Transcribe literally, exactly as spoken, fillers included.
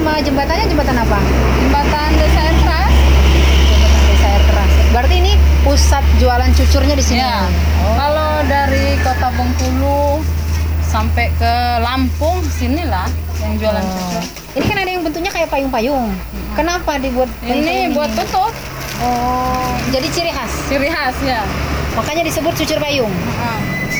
nama jembatannya jembatan apa? Jembatan Desa Air Keras. Jembatan Desa Air Keras. Berarti ini pusat jualan cucurnya di sini. Ya. Oh. Kalau dari Kota Bengkulu sampai ke Lampung sinilah yang jualan Oh. cucur. Ini kan ada yang bentuknya kayak payung-payung. Kenapa dibuat bentuk Ini buat tutup, Oh, jadi ciri khas. ciri khas ya. Makanya disebut cucur payung. Heeh.